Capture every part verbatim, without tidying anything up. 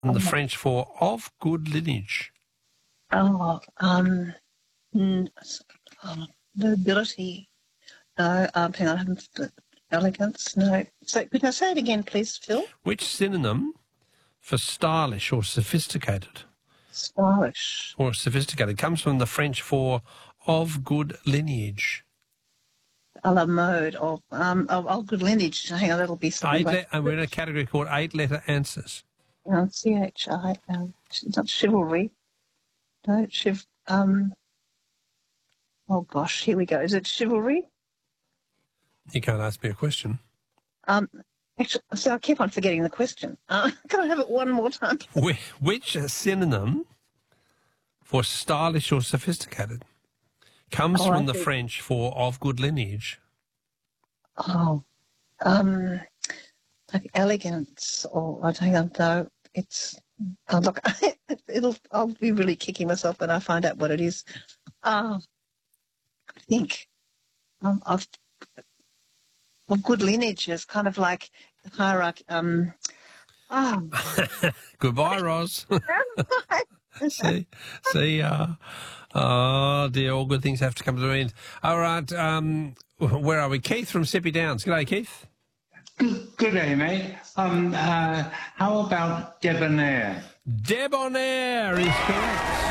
the French for of good lineage? Oh, um, mm, oh, nobility. No, um, hang on, I haven't, elegance, no. So could I say it again, please, Phil? Which synonym for stylish or sophisticated? Stylish. Or sophisticated comes from the French for of good lineage. A la mode, or um, of, of good lineage. Hang on, that'll be something Eight like... le- and we're in a category called eight-letter answers. Uh, C H I L. It's not chivalry. No, chiv... Um, oh, gosh, here we go. Is it chivalry? You can't ask me a question. Um, actually, so I keep on forgetting the question. Uh, can I have it one more time? Wh- Which synonym for stylish or sophisticated comes Oh, from I the see. French for of good lineage? Oh, um, like elegance, or I don't know. It's oh, look. It'll. I'll be really kicking myself when I find out what it is. Oh, I think um, of well, good lineage is kind of like hierarchy. Um, oh, Goodbye, Ros. see, see, uh, oh dear, all good things have to come to an end. All right, um, where are we? Keith from Sippy Downs. G'day, Keith. Good, good day, mate. Um, uh, how about debonair? Debonair is correct.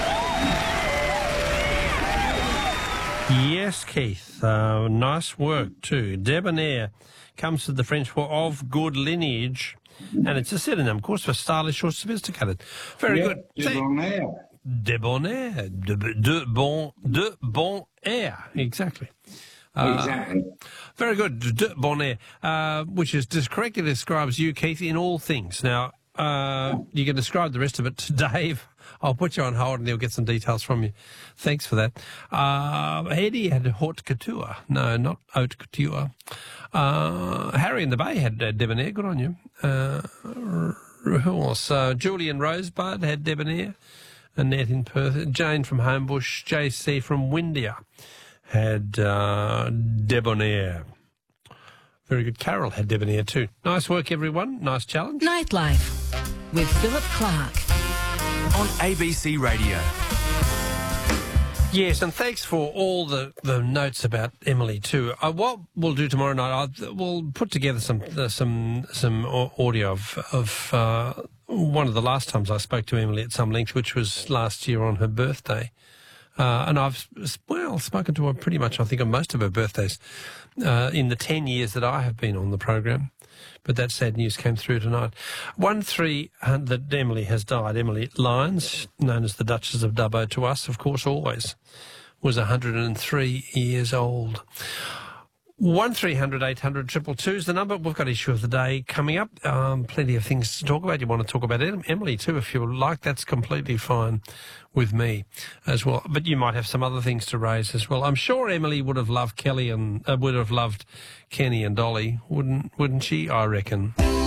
Yes, Keith. Uh, nice work too. Debonair comes from the French for of good lineage, and it's a synonym, of course, for stylish or sophisticated. Very Yeah, good. debonair. Debonair, de, de bon, de bon air, exactly. Uh, Exactly. Very good, de bon air, uh, which is just correctly describes you, Keith, in all things. Now, uh, you can describe the rest of it to Dave. I'll put you on hold and he'll get some details from you. Thanks for that. Uh, Eddie had haute couture. No, not haute couture. Uh, Harry in the Bay had uh, debonair. Good on you. Uh, who else? Uh, Julian Rosebud had debonair. Annette in Perth. Jane from Homebush. J C from Windia had uh, debonair. Very good. Carol had debonair too. Nice work, everyone. Nice challenge. Nightlife with Philip Clark on A B C Radio. Yes, and thanks for all the, the notes about Emily too. Uh, what we'll do tomorrow night, I'll, we'll put together some uh, some some audio of of uh, one of the last times I spoke to Emily at some length, which was last year on her birthday. Uh, and I've, well, spoken to her pretty much, I think, on most of her birthdays uh, in the ten years that I have been on the program. But that sad news came through tonight. One three that Emily has died. Emily Lyons, known as the Duchess of Dubbo to us, of course, always, was one hundred and three years old. One three hundred eight hundred triple two is the number. We've got issue of the day coming up. Um, plenty of things to talk about. You want to talk about Emily too, if you like. That's completely fine with me as well. But you might have some other things to raise as well. I'm sure Emily would have loved Kelly and uh, would have loved Kenny and Dolly, wouldn't wouldn't she? I reckon.